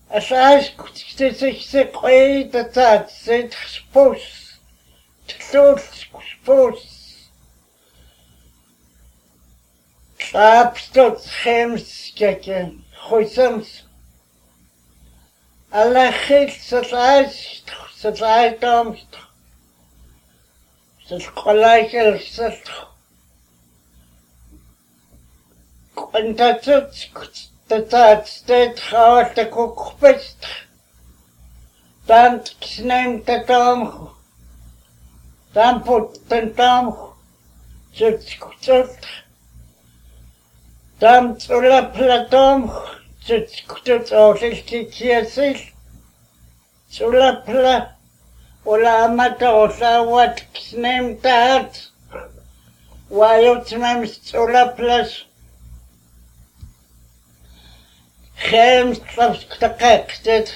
Asas kutsisik qoi tatat sit spos. Tlul spos. Klapstot chems keken. Khoisams. Alla khil satlais dom. Sat qolaikel sat. Qantatsut tatat stet khawat kokpest. Tant snem tatam. Tamput tantam. Sut. Tam tsula platom. Sut olilkikiasil. Tsula pla. Ola amata osawat snem tat. Wayot mem tsula plas. Chems tlapstakaktet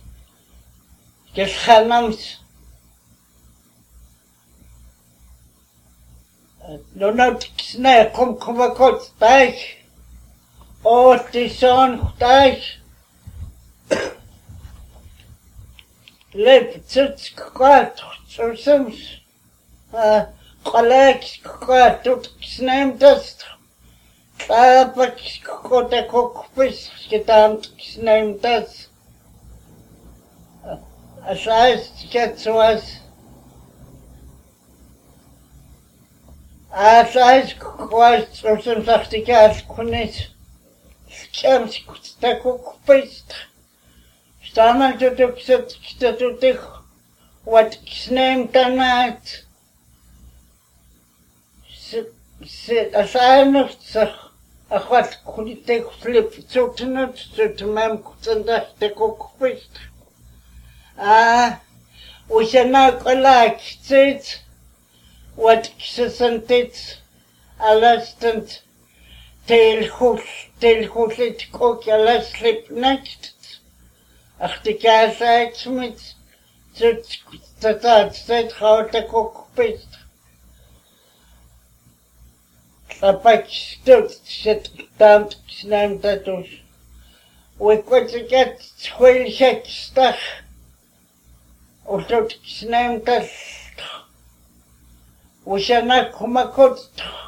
geshanams. Donat sne komkovakot taich. Otison taich. Lep tsuts kwat tsursums. Kolek kwat snem test. Tapak kote kokpis getan snem test. Asais ketsuas. Asais kwat tsursums achtikas kunis. Chems kuta kokpis. Staman tutukset kitatutik. Wat snem tanat. Sit asainus. Akwat kulitek flip zotenut zotemam kutanda te kokpist. Usana kolak zit. Wat kisantit. Alastant. Telhulit kok alas slip next. Achtikasait mit. Tatat zit houdt te kokpist. Tapak stot zit damp snem tatus. We kwatiket twil hek stach. Otot snem tas. We shana kumakot.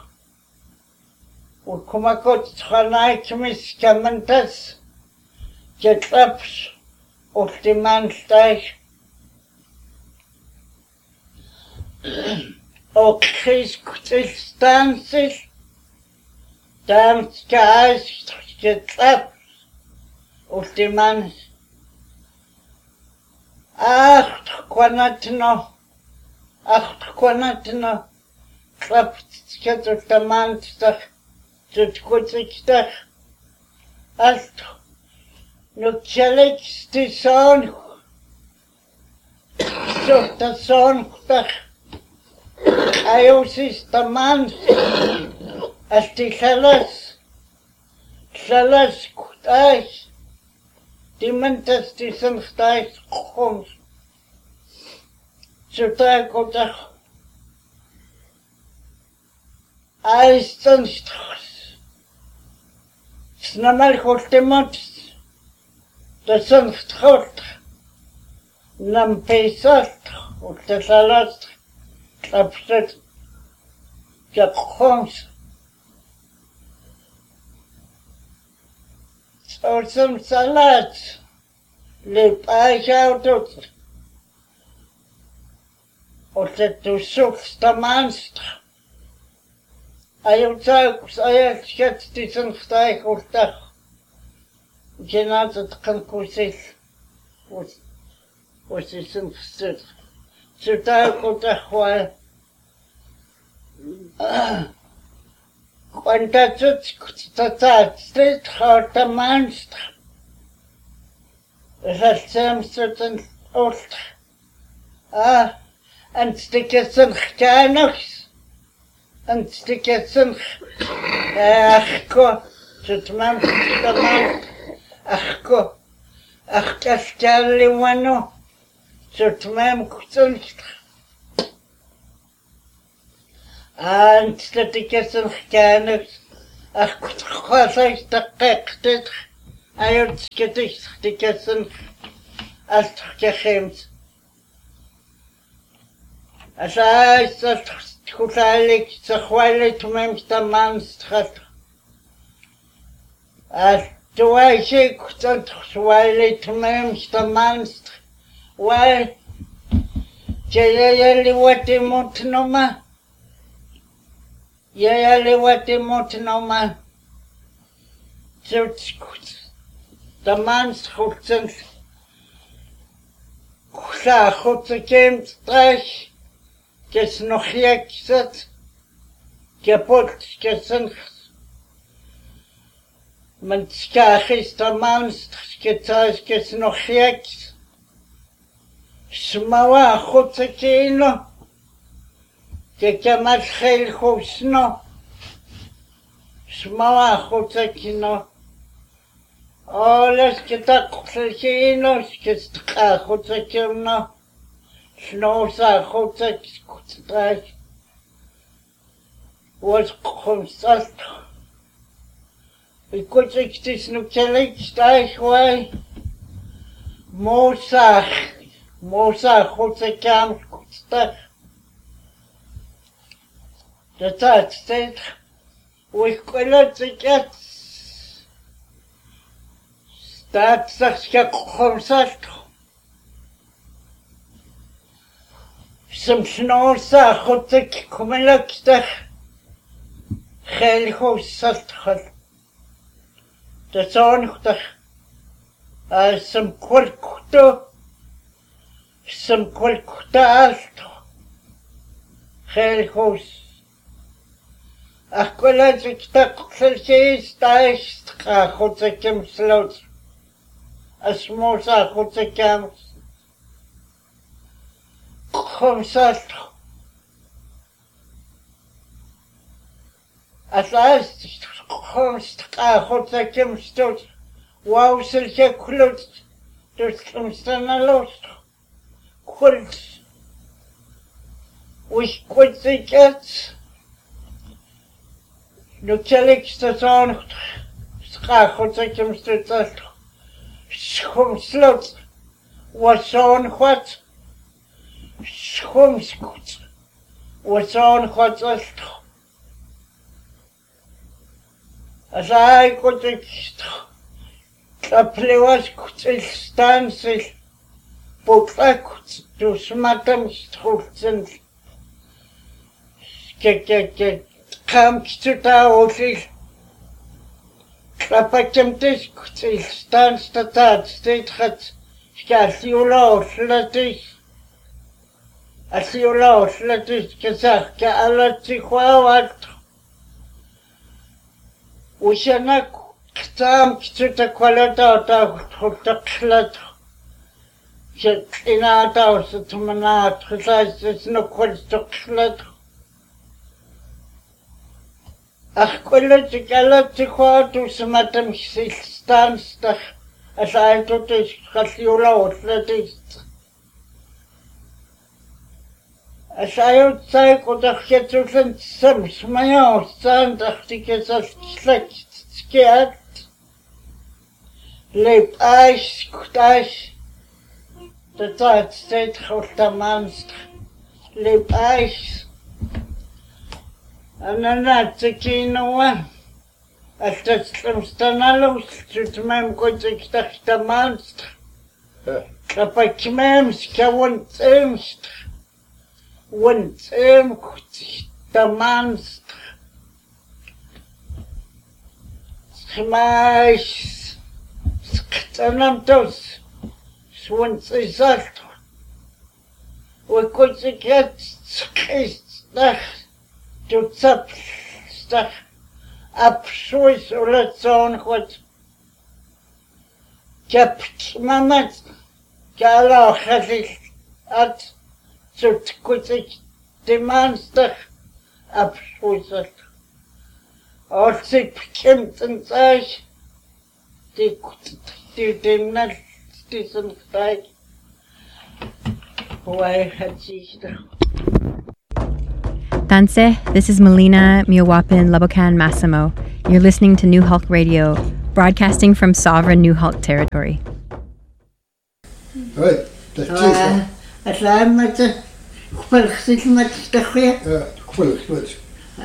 We kumakot tchanaik mis kamantas. Jetlaps. Optiman stach. Okris kutis stansis. Damn guys, get up. Ultiman. Quanatino. Quanatino. Clap, get the man stuff. Just good stuff. Ast. No challenge the son. So the son stuff. I also the man. As die Salas kutais, die mentas die zijn stijs komt. Zodat ik op de ijstenstras. Snamal goed iemand, dat zijn strot. Nam pesat, op de salas, klapset, jak komt. Or some salads. Lip I out of. Or that to soups the monster. I have get this and stay or that. Cannot at conclusive. Was this understood? So that got a while. Quantatsut street hard the monster. That same certain old. And stickers and cannox. And stickers and Achko. Zutman the man. Achko. Achkastali wano. Zutman kutunst. And the tickets and scanners, a quasar the cactus, Ayot gedicht die gessen als gehemt. Als dat totalig zerchweilig mem stamanstrat. Als du ich dann schweilig mem stamanst. Weil Jayali wati mutnoma. Jayali wati mutnoma. Zutskut. Der Mannschutzen. Klar, goed kind, streich. Ges nog jekset. Kapot gesen. Men skach is der Mannschutzen. Ges nog jekset. Smawa khotsakino ke kamat khel khosno smawa khotsakino alles ke tak khotsakino ke sta khotsakino snosa khotsakino was khomsalt ikotsiktis no kelik stai khwai Mosa khotsakam khotsak. Dat steht we kolotsikats. Dat sakska khomsalt. Simsnosa khotsak kumelaksta. Khel khosalt khol. Dat son khotsak. Sim kolkto. Some kolktaast. Gelgos. Akkolatzik takselsis taist khotsakem slot. Asmosa khotsakem. Khomsalt. Asast khomst khotsakem slot. Wow selke klot. Dus komstana lost. Kult. We quit the cats. No telix that on Schachot I came to that. Schumslot was on what? Schumskut was on what I as I got the play was good stances. Potrakut to smatam structsen. Kam to taosis. Klapatemtis kutil stans tatat state hat. Skasiulos latis. Asiulos latis kazak ka alatsikwawat. Ushanak tam to the quality of the clat. In our house, to Manat, it's no question. Aquillet, Galactic, to some atom stands as I took this Cassiola, that is. As I outside could have get to some smile, stand as tickets as scared. Lip eyes, could eyes. De tijd steeds groter manst, liep ijs. En dan had ik hier als dat slimste naar los, zodat mijn god ik dacht de manst. Dat ik mijn wond goed de manst. Schmijs, schtanam tos. Once is that we could get stuck to tap stuck up choice or let's on what kept mamat gala has it at so could it demand stuck up choice or sick kent and say they could do them not. Tanse, this is Melina Miawapin Labokan Massimo. You're listening to New Hulk Radio, broadcasting from sovereign New Hulk territory. Right, that's it. Asalamat khpalxit matstakhya. Khpalxit.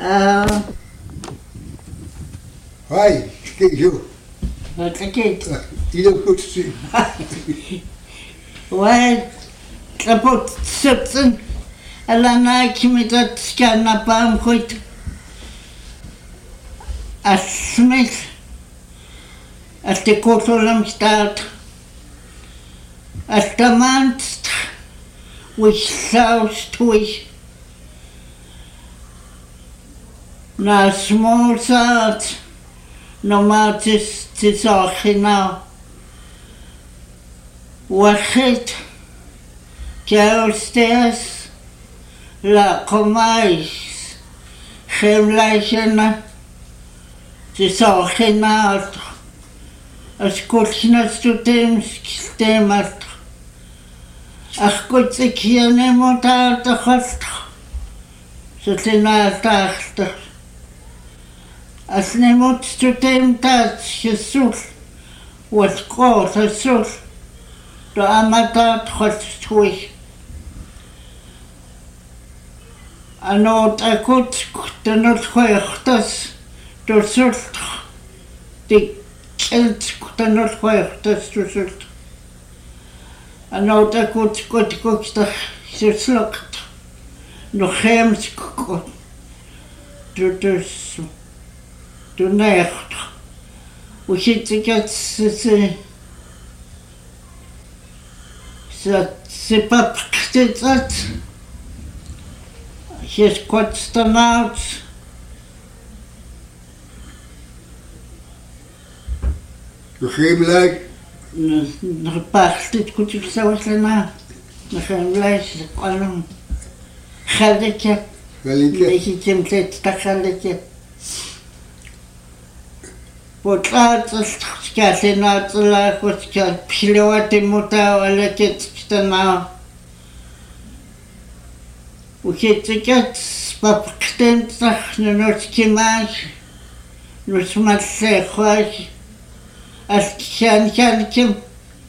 Hi, kijk jou. Wat gekit. Ieder goed zien. Waar kapot zitten. Alana met dat scanapam goed. Asmith. Als de kotolam staat. Als de maand which sounds twitch. Na small sound. No matter tis now. Waxit. Downstairs. La comais. Gemlijsena. Tis now. As kutchna studemat. Ach gut ik hier niemand uit de gast. Ze zijn uitdaagd. Als niemand student uit Jezus wordt groot Jezus. De amateur God terug. En ook ik goed de noodgewichtes. De zult. Die kind de noodgewichtes de zult. En ook ik goed de geslukt. Nog geen goed. Dus. Du nächt. Och hit gets c'est pas peut-être j'ai constamment Je geemlijk. nog partit goed ik zou zeggen nog een lijst allemaal galletje Galletje. je template dat galletje вот это сказать на целых вот сказать пилоты мута летит на учиться попктенцах ночкимаш ну смотри хоть астчанчанким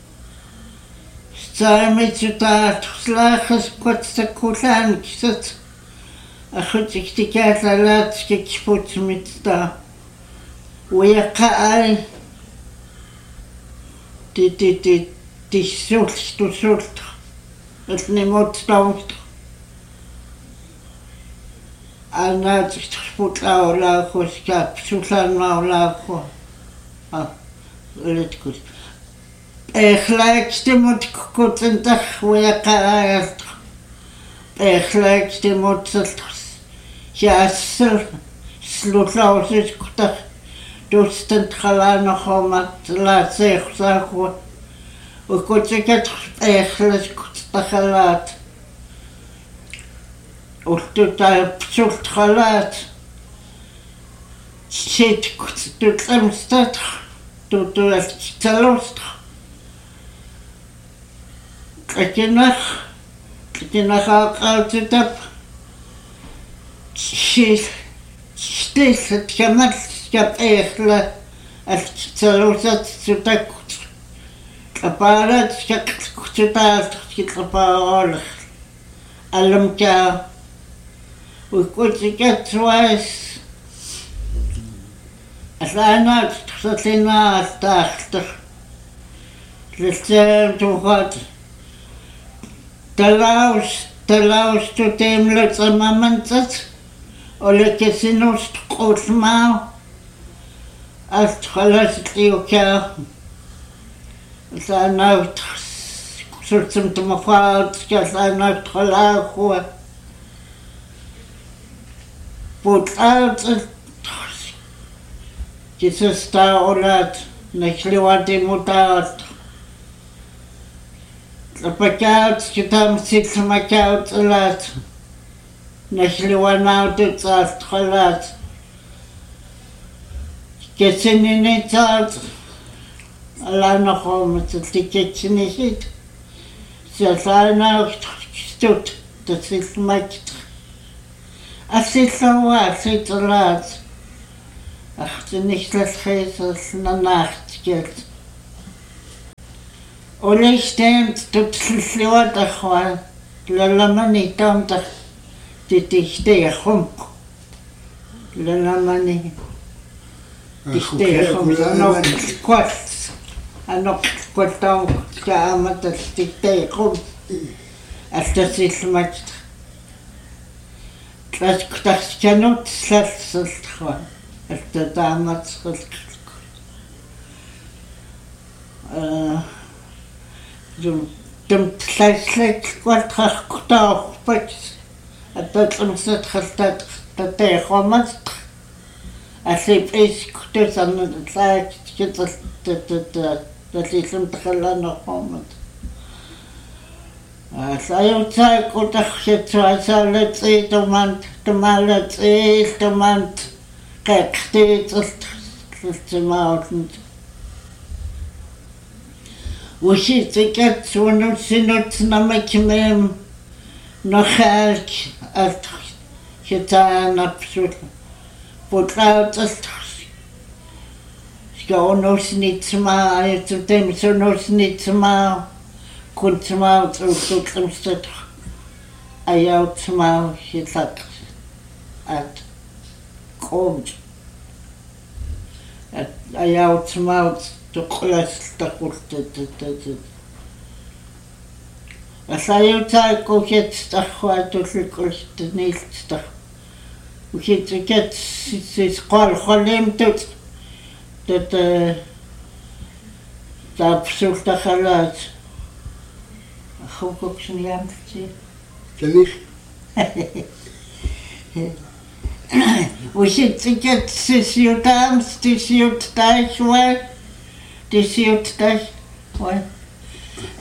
сами сюда слахас котсакулан кисат а хоть их тикать латски кипут мечта ويقع تي سلط النموت دوت أنا تخبط لا خوشكاب سلطان ما خو لتكوت إخلاق تموت كوت انتخ ويقع إخلاق تموت ياسر سلطان كتخ دوستن خلانه خامت لا سيخ ساخو وكنت كت اخلص كنت خلات وتتا بسولت خلات شيت كنت تلمستت تو تلوست كتنخ قالت تب شيت شتيت كمل Skap eigenlijk als zelfs zodat kaparat skap zodat kaparat alam ka ukut twice asana tsatina tacht restem to hot talaus to tem let's amamantsat ole kesinos qosma Als خلاص ليوكا سأنا صرت متمفاد سأنا خلاص بوتات جسستا أولاد نخلواتي متات لبكات كتام سيكس مكات أولاد نخلوانا تتصات خلاص كسنيني تات الله نخوم تتكتشني شيت سأنا ستوت تسيس مكت أسيس هو أسيس لات Ach, du nicht das Käse in der Nacht geht. Und ich denke, du bist doch mal, Lalamani, dann die dich der Hump. Lalamani, dich der Hump, noch kurz. Noch kurz, ja, aber das dich der Hump. Als das ist mit. Das kann nur das Letzte sein, als der damals dem Letzte Quadrat auch mit. Das uns nicht gesagt, dass der kommt. Als ich das an der Zeit, das ist im Triller noch kommt. Saya saya kotak sesuai salat teman teman kekti semua usi tiket sunut sinut nama kemem nohal at kita napsul putra tas skaunos nitsma itu tem sunos nitsma kuntsma utsukrimstet ayautma hitak at komt at ayautma tuklas takultet asayuta koket tahwatu likulst nilt tah ukitket sis qal khalim tut dat tapsulta khalat Hoe ik zo'n jammertje? Ken ik? Hoe zit ik het? Het is je thuis, hoor. Het is je thuis, hoor.